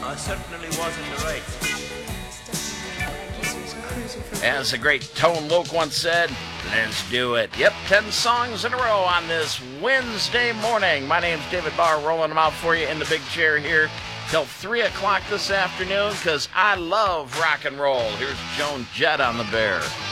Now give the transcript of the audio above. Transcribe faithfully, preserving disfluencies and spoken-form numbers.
I certainly was in the right. As the great Tone Loc once said, let's do it. Yep, ten songs in a row on this Wednesday morning. My name's David Barr, rolling them out for you in the big chair here till three o'clock this afternoon, because I love rock and roll. Here's Joan Jett on the Bear.